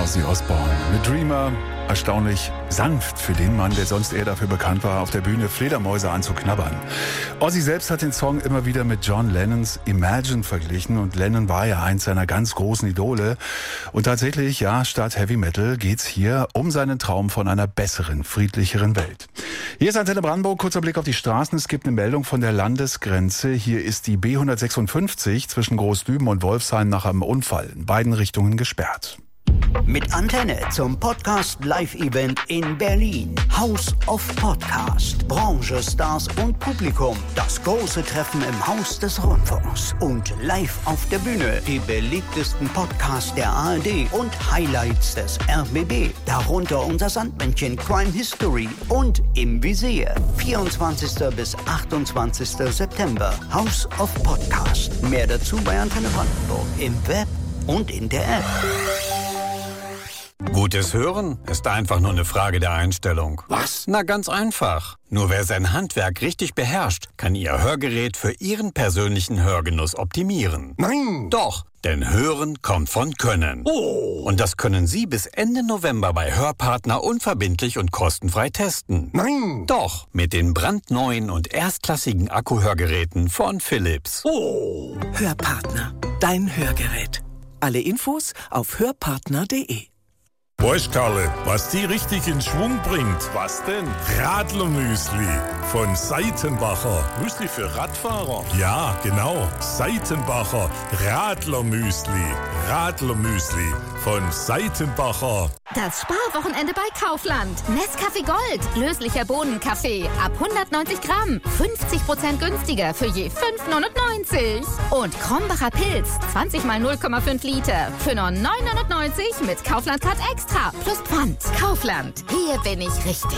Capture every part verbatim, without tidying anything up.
Ozzy Osbourne mit Dreamer. Erstaunlich sanft für den Mann, der sonst eher dafür bekannt war, auf der Bühne Fledermäuse anzuknabbern. Ozzy selbst hat den Song immer wieder mit John Lennons Imagine verglichen und Lennon war ja eins seiner ganz großen Idole. Und tatsächlich, ja, statt Heavy Metal geht's hier um seinen Traum von einer besseren, friedlicheren Welt. Hier ist Antenne Brandenburg, kurzer Blick auf die Straßen. Es gibt eine Meldung von der Landesgrenze. Hier ist die B hundertsechsundfünfzig zwischen Großdüben und Wolfsheim nach einem Unfall in beiden Richtungen gesperrt. Mit Antenne zum Podcast-Live-Event in Berlin. House of Podcast. Branche, Stars und Publikum. Das große Treffen im Haus des Rundfunks. Und live auf der Bühne die beliebtesten Podcasts der A R D und Highlights des R B B. Darunter unser Sandmännchen Crime History und Im Visier. vierundzwanzigsten bis achtundzwanzigsten September. House of Podcast. Mehr dazu bei Antenne Brandenburg. Im Web und in der App. Gutes Hören ist einfach nur eine Frage der Einstellung. Was? Na, ganz einfach. Nur wer sein Handwerk richtig beherrscht, kann Ihr Hörgerät für Ihren persönlichen Hörgenuss optimieren. Nein! Doch, denn Hören kommt von Können. Oh! Und das können Sie bis Ende November bei Hörpartner unverbindlich und kostenfrei testen. Nein! Doch, mit den brandneuen und erstklassigen Akkuhörgeräten von Philips. Oh! Hörpartner, dein Hörgerät. Alle Infos auf hörpartner punkt de. Weißt Karle, was die richtig in Schwung bringt? Was denn? Radlermüsli von Seitenbacher. Müsli für Radfahrer. Ja, genau. Seitenbacher Radlermüsli. Radlermüsli von Seitenbacher. Das Sparwochenende bei Kaufland. Nescafé Gold. Löslicher Bohnenkaffee. Ab hundertneunzig Gramm. fünfzig Prozent günstiger für je fünf neunundneunzig. Und Krombacher Pilz. zwanzig mal null Komma fünf Liter. Für nur neun neunundneunzig mit Kaufland Card Extra. Plus Pfand. Kaufland. Hier bin ich richtig.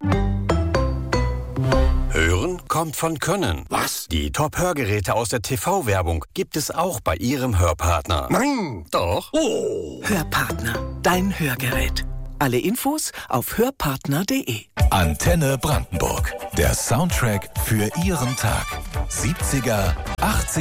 Hören kommt von Können. Was? Die Top-Hörgeräte aus der T V-Werbung gibt es auch bei Ihrem Hörpartner. Nein! Doch. Oh! Hörpartner, dein Hörgerät. Alle Infos auf hörpartner punkt de. Antenne Brandenburg. Der Soundtrack für Ihren Tag. siebziger, achtziger